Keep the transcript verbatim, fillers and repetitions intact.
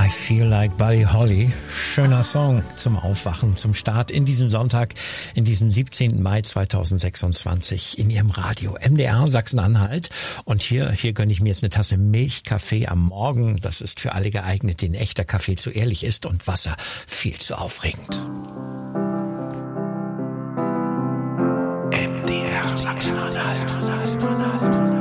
I Feel Like Buddy Holly. Schöner Song zum Aufwachen, zum Start in diesem Sonntag, in diesem siebzehnten Mai zweitausendsechsundzwanzig in Ihrem Radio M D R Sachsen-Anhalt. Und hier, hier gönne ich mir jetzt eine Tasse Milchkaffee am Morgen. Das ist für alle geeignet, denen echter Kaffee zu ehrlich ist und Wasser viel zu aufregend. M D R Sachsen-Anhalt.